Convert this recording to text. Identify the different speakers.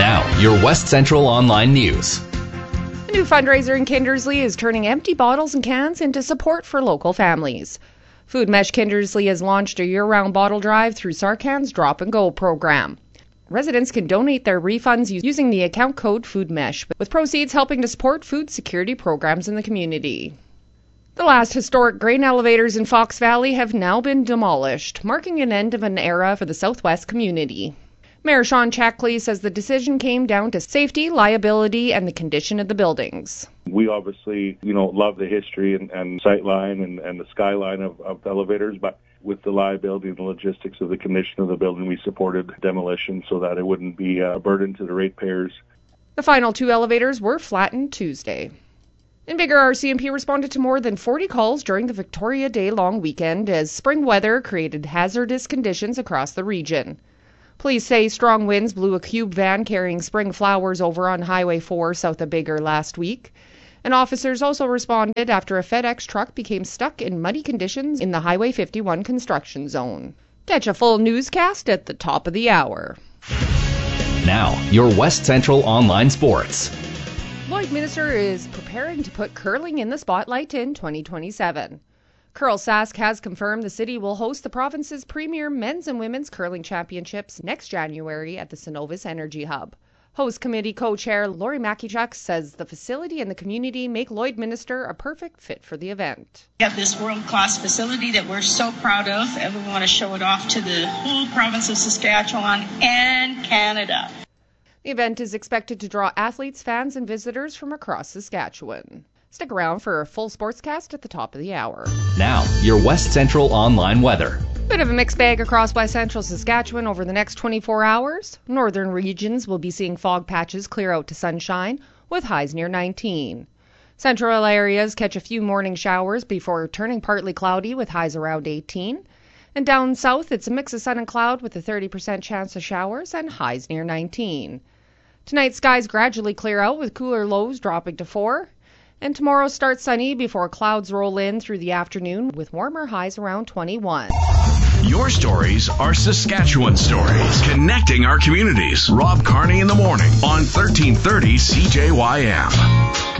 Speaker 1: Now, your West Central Online News.
Speaker 2: A new fundraiser in Kindersley is turning empty bottles and cans into support for local families. Food Mesh Kindersley has launched a year-round bottle drive through Sarkan's Drop and Go program. Residents can donate their refunds using the account code FoodMesh, with proceeds helping to support food security programs in the community. The last historic grain elevators in Fox Valley have now been demolished, marking an end of an era for the Southwest community. Mayor Sean Chackley says the decision came down to safety, liability, and the condition of the buildings.
Speaker 3: We obviously, love the history and sightline and the skyline of elevators, but with the liability and the logistics of the condition of the building, we supported demolition so that it wouldn't be a burden to the ratepayers.
Speaker 2: The final 2 elevators were flattened Tuesday. In Vigor, RCMP responded to more than 40 calls during the Victoria Day long weekend as spring weather created hazardous conditions across the region. Police say strong winds blew a cube van carrying spring flowers over on Highway 4 south of Biggar last week. And officers also responded after a FedEx truck became stuck in muddy conditions in the Highway 51 construction zone. Catch a full newscast at the top of the hour.
Speaker 1: Now, your West Central Online Sports.
Speaker 2: Lloydminster is preparing to put curling in the spotlight in 2027. Curl Sask has confirmed the city will host the province's premier men's and women's curling championships next January at the Cenovus Energy Hub. Host committee co-chair Lori Makichuk says the facility and the community make Lloydminster a perfect fit for the event.
Speaker 4: We have this world-class facility that we're so proud of, and we want to show it off to the whole province of Saskatchewan and Canada.
Speaker 2: The event is expected to draw athletes, fans, and visitors from across Saskatchewan. Stick around for a full sportscast at the top of the hour.
Speaker 1: Now, your West Central Online weather.
Speaker 2: Bit of a mixed bag across West Central Saskatchewan over the next 24 hours. Northern regions will be seeing fog patches clear out to sunshine with highs near 19. Central areas catch a few morning showers before turning partly cloudy with highs around 18. And down south, it's a mix of sun and cloud with a 30% chance of showers and highs near 19. Tonight, skies gradually clear out with cooler lows dropping to 4. And tomorrow starts sunny before clouds roll in through the afternoon with warmer highs around 21.
Speaker 5: Your stories are Saskatchewan stories, connecting our communities. Rob Carney in the morning on 1330 CJYM.